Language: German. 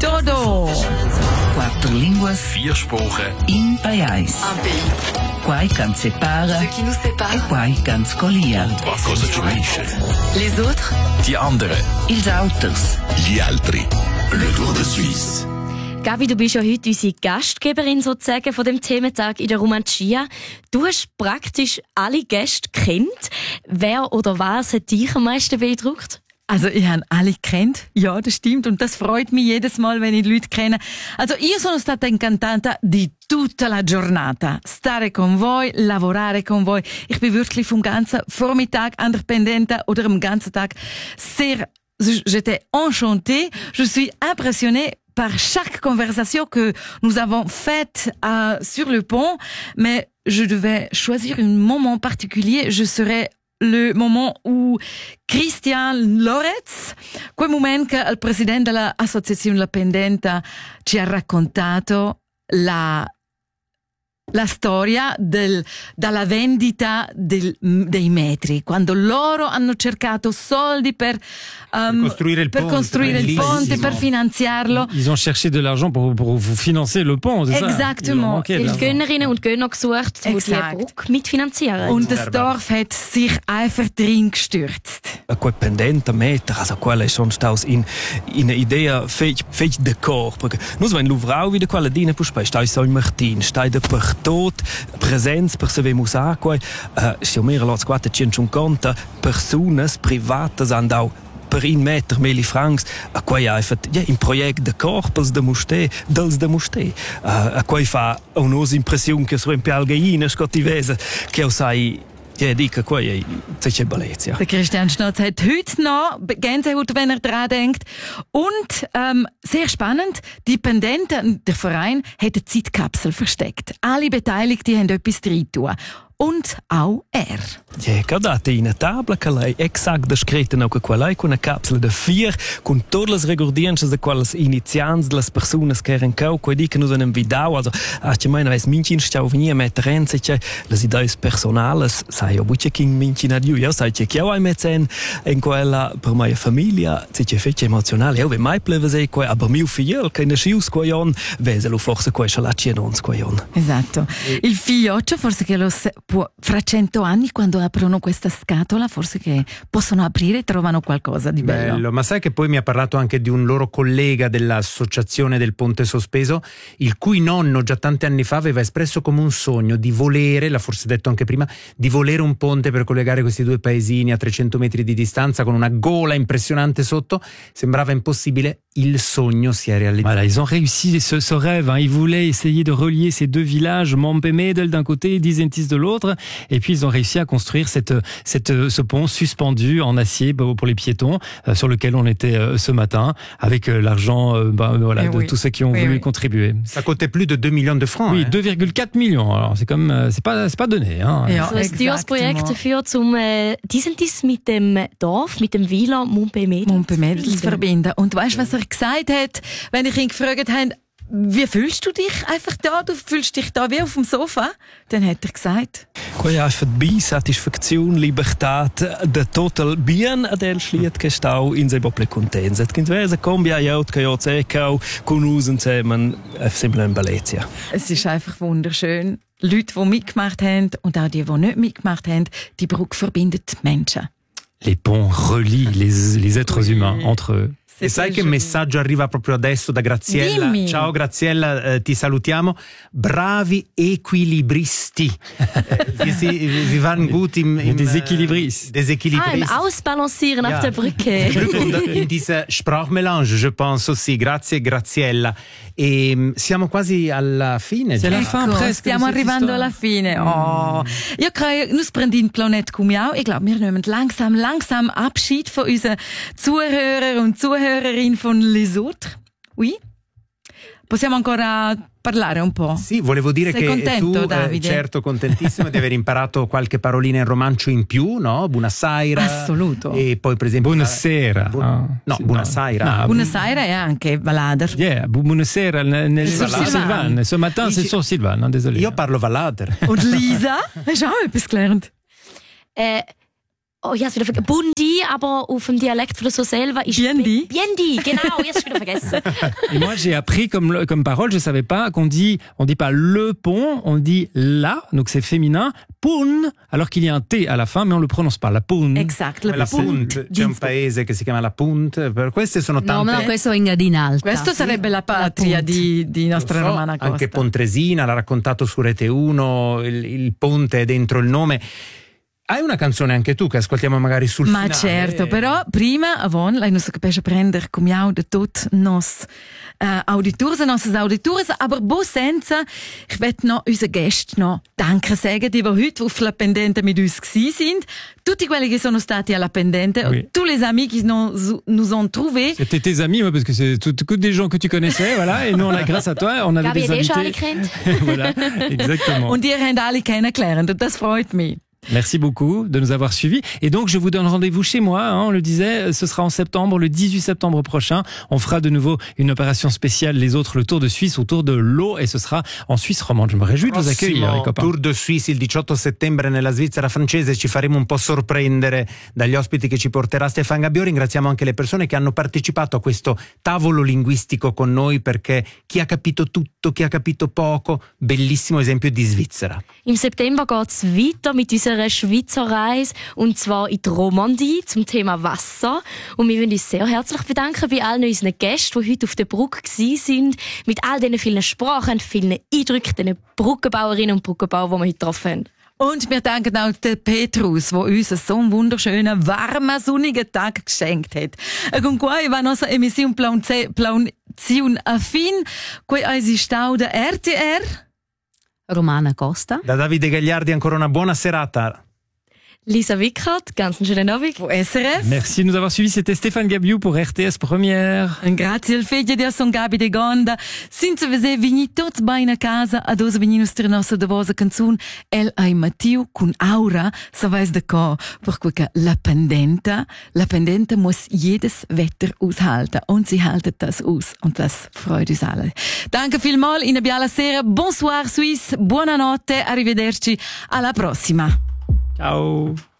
todo. 4 línguas, 4 Sprachen, in paiais. Un pays. Quai can separa, Ce qui nous sépare. e quai can scolia. qualcosa ci unisce. Les autres. Die anderen, Ils autos. gli altri. Le Tour de Suisse. Gabi, du bist ja heute unsere Gastgeberin sozusagen von dem Thementag in der Romancia. Du hast praktisch alle Gäste kennt. Wer oder was hat dich am meisten beeindruckt? Also, ich habe alle gekannt. Ja, das stimmt. Und das freut mich jedes Mal, wenn ich Leute kenne. Also, io sono stata incantata di tutta la giornata. Stare con voi, lavorare con voi. Ich bin wirklich vom ganzen Vormittag an der Pendenza oder am ganzen Tag sehr, j'étais enchantée. Je suis impressionnée par chaque conversation que nous avons faite sur le pont. Mais je devais choisir un moment particulier. Je serais le moment où Christian Loretz, quel momento che il presidente dell'associazione La Pendenta ci ha raccontato la storia dalla vendita dei metri, quando loro hanno cercato soldi per costruire il ponte, per finanziarlo. Ils ont cherché de l'argent pour vous financer le pont, c'est Exactement. ça? Die Gönnerinnen und Gönner gesucht, die die Brücke mitfinanzieren. Und das Dorf hat sich einfach drin gestürzt. Quel pendente meter, also quella è schon staus in idea fech de cor, perché nus wenn luvrau wieder quella dine puspai, stai so in Martin, stai de per tot, presenz per se vemus aqua, sia mera lots 450 personas privatas andau per in meter meli francs a quai einfach in project de corpus de muste dels de muste a quai fa un'os impression che so in pialgaina scotivese che sai. Ja, dica, quai c'è bellezza. Der Christian Schnotz hat heute noch Gänsehaut, wenn er daran denkt. Und sehr spannend, die Pendenten, der Verein, hat eine Zeitkapsel versteckt. Alle Beteiligten haben etwas drin tun. Und auch er. Ja, guardate in una tabla che lei exakt descritta no che quella con una capsula de 4 con tutte le regordienze de quelles inizianze de las personas che erano cau che dicono un video also a che mai ves mincin stau venia metrenze che les ideas personales sai obuche king mincin adiu ja sai che io ai metzen in quella per mia famiglia si che fece emozionale io ve mai pleve sei qua aber mio figlio che ne schius quaion veselo forse qua schalacci non quaion. Esatto. Il figlioccio forse che lo fra 100 anni quando aprono questa scatola forse che possono aprire e trovano qualcosa di bello. Ma sai che poi mi ha parlato anche di un loro collega dell'associazione del Ponte Sospeso, il cui nonno già tanti anni fa aveva espresso come un sogno di volere, l'ha forse detto anche prima, di volere un ponte per collegare questi due paesini a 300 metri di distanza con una gola impressionante sotto. Sembrava impossibile, il sogno si è realizzato. Voilà, ils ont réussi ce rêve. Ils voulaient essayer de relier ces deux villages, Mompemedel d'un côté et Disentis de l'autre. Et puis ils ont réussi à construire ce pont suspendu en acier pour les piétons, sur lequel on était ce matin, avec l'argent de tous ceux qui ont voulu contribuer. Ça coûtait plus de 2 millions de francs. Oui, 2,4 millions. Alors c'est comme c'est pas donné. Hein. Ja, also ein teures Projekt dafür, um Disentis mit dem Dorf, mit dem Villa Mompemedel zu verbinden. Und weißt du, was er gesagt hat, wenn ich ihn gefragt habe, wie fühlst du dich einfach da? Du fühlst dich da wie auf dem Sofa? Dann hat er gesagt. Quai einfach bi satisfazione, libertà, de total bien adel schliet che stau in se bople contenza. Et kins vese combia jaut che jo zekau con usen zusammen simple in Bellezia. Es ist einfach wunderschön. Leute, die mitgemacht haben und auch die nicht mitgemacht haben, die Brücke verbindet Menschen. Les ponts relient les êtres humains entre eux. E sai che messaggio arriva proprio adesso da Graziella? Dimmi. Ciao Graziella, ti salutiamo. Bravi equilibristi. Wir waren gut im Deséquilibris. Im Ausbalancieren auf der Brücke. In dieser Sprachmelange, je pense aussi. Grazie Graziella. E siamo quasi alla fine. C'est la fin presque. Stiamo arrivando alla fine. Oh. Ja, nus prendin Planet come auch. Ich glaube, wir nehmen langsam Abschied von unseren Zuhörern und Zuhörerinnen von Les Autres. Oui? Possiamo ancora parlare un po'? Sì, volevo dire Sei che contento, tu, Davide? certo, contentissimo di aver imparato qualche parolina in romancio in più, no? Buonasera. Assoluto. E poi, per esempio... Buonasera. Buonasera. Buonasera è anche Valader. Yeah, buonasera sur Sylvain. Ce matin, c'est sur Sylvain, non, désolé. Io parlo Valader. Und Lisa? Hast du auch etwas gelernt? Oh, ich hab's wieder vergessen. Bundi, aber auf dem Dialekt von der Soselva ist Biendi. Biendi, genau, ich hab's wieder vergessen. Et moi, j'ai appris comme parole, je savais pas on dit pas le pont, on dit la, donc c'est féminin, pun, alors qu'il y a un T à la fin, mais on le prononce pas, la pun. Exact. La Punt, c'è un paese che si chiama la Punt, per queste sono No, tante. ma questo è in Gadinalta. Questo sarebbe la patria di nostra Lo so, Romana Costa. anche Pontresina l'ha raccontato su Rete 1, il ponte è dentro il nome. Hai una canzone anche tu che ascoltiamo magari sul Ma finale? certo, però prima, avon, lei non si capisce prendere come io da tutti nos auditores e nostre auditores, aber bo senza, ich werde noch unsere Gäste noch Danke sagen, die heute auf La Pendente mit uns gewesen sind. Tutti quelli che sono stati alla Pendente, Oui. tous les amis qui nous ont trouvés. C'était tes amis, parce que c'est que des gens que tu connaissais, voilà, et nous, grâce à toi, on avait Gabi des hat schon alle invités. kennt. Voilà, exactement. Und ihr habt alle kennengelernt und das freut mich. Merci beaucoup de nous avoir suivis. Et donc, je vous donne rendez-vous chez moi, on le disait, ce sera en septembre, le 18 septembre prochain. On fera de nouveau une opération spéciale, les autres, le Tour de Suisse autour de l'eau, et ce sera en Suisse romande. Je me réjouis de vous accueillir, les copains. Tour de Suisse il 18 settembre nella Svizzera francese, ci faremo un po' sorprendere dagli ospiti che ci porterà Stefan Gabbio. Ringraziamo anche le persone che hanno partecipato a questo tavolo linguistico con noi, perché chi ha capito tutto, chi ha capito poco, bellissimo esempio di Svizzera. Im September geht's weiter mit unserer Schweizer Reise, und zwar in die Romandie zum Thema Wasser. Und wir wollen uns sehr herzlich bedanken bei allen unseren Gästen, die heute auf der Brücke sind, mit all diesen vielen Sprachen, vielen Eindrücken, den Brückenbauerinnen und Brückenbauern, die wir heute getroffen haben. Und wir danken auch der Petrus, der uns so einen wunderschönen, warmen, sonnigen Tag geschenkt hat. E con qua va nostra emissione Plaunziun a fin, qui eisi stau da RTR. Romana Costa. Da Davide Gagliardi ancora una buona serata. Lisa Wickert, ganz einen schönen Abend. Von SRF. Merci de nous avoir suivis. C'était Stéphane Gabiou pour RTS Première. Grazie al figlio di Son Gabi de Gonda. Senza vedere vini tutti bene a casa, ad osa veni nostra nostra davosa canzone El ai Mattiu con Aura, sa weiß de co, perché la Pendente muss jedes Wetter aushalten und sie haltet das aus und das freut uns alle. Danke vielmals, in abbiamo sera, bonsoir Suisse, buonanotte, arrivederci, alla prossima. Ciao.